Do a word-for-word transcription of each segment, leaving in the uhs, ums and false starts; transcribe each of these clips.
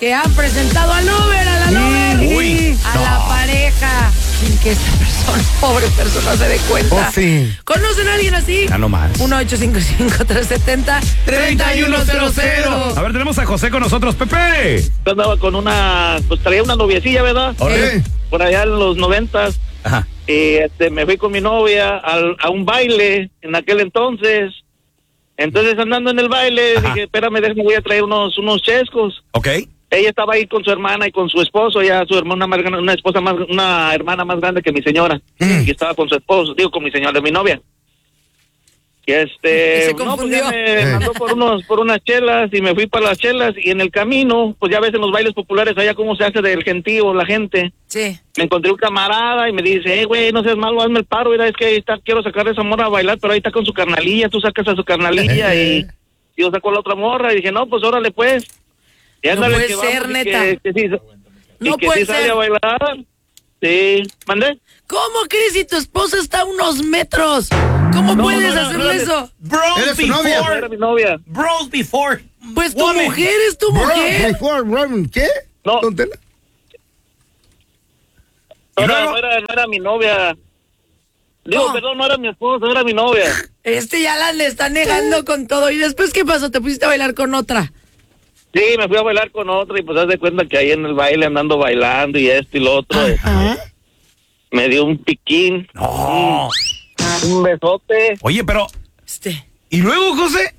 que han presentado al Uber, a la Lover, Uy, a no. la pareja, sin que esta persona, pobre persona, se dé cuenta. Oh, sí. ¿Conocen a alguien así? Ya no más. uno ocho cinco cinco, tres siete cero, tres uno cero cero. A ver, tenemos a José con nosotros. Pepe. Yo andaba con una, pues traía una noviecilla, ¿verdad? Órale. Por allá en los noventas. Ajá. Y este, me fui con mi novia al, a un baile en aquel entonces. Entonces, andando en el baile, Ajá. dije, espérame, déjame, voy a traer unos, unos chescos. Ok. Ella estaba ahí con su hermana y con su esposo, ya su hermana más grande, una esposa más, una hermana más grande que mi señora. Mm. Y estaba con su esposo, digo, con mi señora, mi novia. Y Y este, se no, pues ya confundió. me mandó por unos, por unas chelas y me fui para las chelas y en el camino, pues ya ves en los bailes populares allá cómo se hace del gentío la gente. Sí. Me encontré un camarada y me dice, eh, güey, no seas malo, hazme el paro, mira, es que ahí está, quiero sacar a esa morra a bailar, pero ahí está con su carnalilla, tú sacas a su carnalilla y yo saco a la otra morra y dije, no, pues órale pues. Y No ándale, puede que ser, vamos, y neta. Que, que sí, y No que puede sí sale ser. a bailar. Sí, ¿mandé? ¿Cómo crees si tu esposa está a unos metros? ¿Cómo No, puedes no, no, hacerle no, eso? Bros ¿Eres su novia? No, era mi novia. Bros before. Pues tu woman. mujer es tu mujer. ¿Qué? No. Don Tela. No, ¿Y no, luego? no era, no era mi novia. Digo, No. perdón, no era mi esposa, era mi novia. Este ya la le está negando con todo. ¿Y después qué pasó? ¿Te pusiste a bailar con otra? Sí, me fui a bailar con otra y pues haz de cuenta que ahí en el baile andando bailando y esto y lo otro. Ajá. Me dio un piquín, No. un besote. Oye, pero. Este. ¿Y luego, José?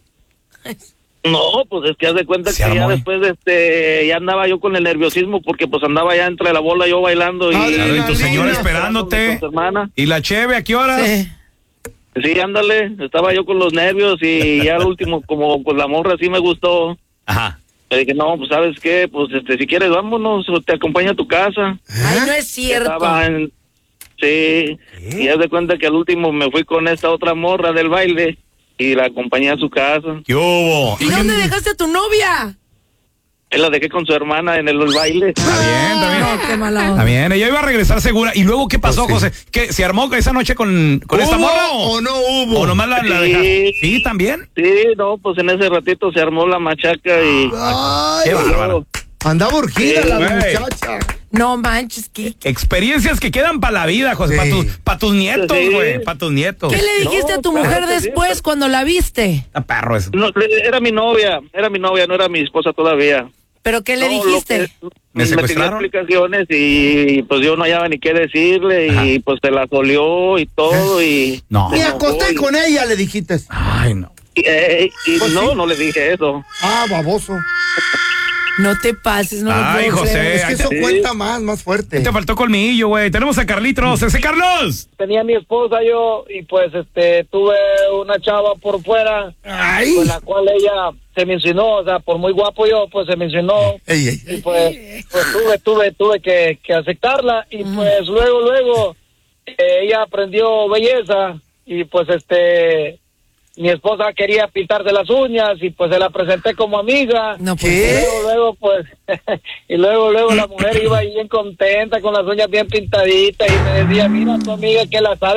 No, pues es que haz de cuenta Se que ya armó, ¿eh? después este ya andaba yo con el nerviosismo porque pues andaba ya entre la bola yo bailando y, Madre Claro, y tu Adrenalina. señora esperándote. con su hermana. ¿Y la cheve a qué horas? Sí. Sí, ándale, estaba yo con los nervios y ya al último como con la morra sí me gustó. Ajá. Le dije, no, pues ¿sabes qué? Pues este si quieres vámonos, o te acompaño a tu casa. Ay, no es cierto. Estaba en... Sí, ¿Qué? y haz de cuenta que al último me fui con esta otra morra del baile y la acompañé a su casa. ¿Qué hubo? ¿Y dónde dejaste a tu novia? Él la dejé con su hermana en el baile. Está bien, está bien. No, qué mala Está onda. bien, ella iba a regresar segura. ¿Y luego qué pasó, Pues sí. José? ¿Qué, ¿Se armó esa noche con, con esta ¿Hubo morra? o no hubo? ¿O nomás la, la Sí. dejaste? Sí, también. Sí, no, pues en ese ratito se armó la machaca y... Ay, Qué bárbaro. andaba urgida Sí, la güey. muchacha. No manches, ¿qué, Experiencias que quedan para la vida, José. Sí. Para tus, pa' tus nietos, Sí. güey. Para tus nietos. ¿qué le dijiste No, a tu claro mujer que sí. después cuando la viste? Está perro eso. No, era mi novia, era mi novia, no era mi esposa todavía. ¿Pero qué le No, lo dijiste? que- ¿Me me pidió secuestraron? explicaciones y pues yo no hallaba ni qué decirle Ajá. y pues se la solió y todo y... No. Me se acosté enojó y- con ella, le dijiste. Ay, no. Y, eh, y Pues no, sí. no le dije eso. Ah, baboso. No te pases, no lo Ay, puedo José. creer. Es que eso Sí. cuenta más, más fuerte. Te faltó colmillo, güey. Tenemos a Carlitos. ¡Ese Carlos! Tenía mi esposa yo y pues este tuve una chava por fuera Ay. con la cual ella se me insinuó, o sea, por muy guapo yo, pues se me insinuó Ey, ey, y ey. pues, pues tuve, tuve, tuve que, que aceptarla y pues luego, luego eh, ella aprendió belleza y pues este mi esposa quería pintarse las uñas y pues se la presenté como amiga. No Y puede ¿Qué? ser. luego, luego, pues, y luego, luego la mujer iba ahí bien contenta con las uñas bien pintaditas y me decía, mira tu amiga que la sabe